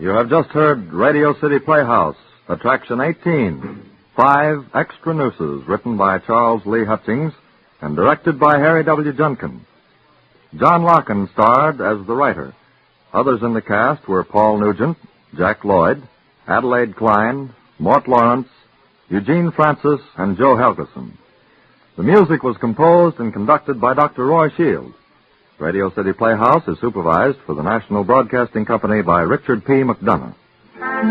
You have just heard Radio City Playhouse, Attraction 18, 5 Extra Nooses, written by Charles Lee Hutchings and directed by Harry W. Junkin. John Larkin starred as the writer. Others in the cast were Paul Nugent, Jack Lloyd, Adelaide Klein, Mort Lawrence, Eugene Francis, and Joe Helgeson. The music was composed and conducted by Dr. Roy Shields. Radio City Playhouse is supervised for the National Broadcasting Company by Richard P. McDonough.